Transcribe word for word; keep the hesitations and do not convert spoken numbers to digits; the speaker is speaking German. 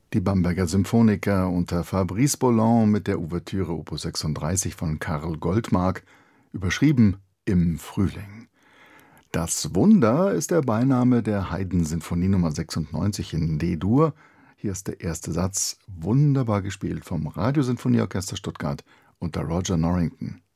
Die Bamberger Symphoniker unter Fabrice Bolland mit der Ouvertüre Opus sechsunddreißig von Karl Goldmark, überschrieben »Im Frühling«. Das Wunder ist der Beiname der Haydn-Sinfonie Nummer sechsundneunzig in D-Dur. Hier ist der erste Satz, wunderbar gespielt vom Radiosinfonieorchester Stuttgart unter Roger Norrington.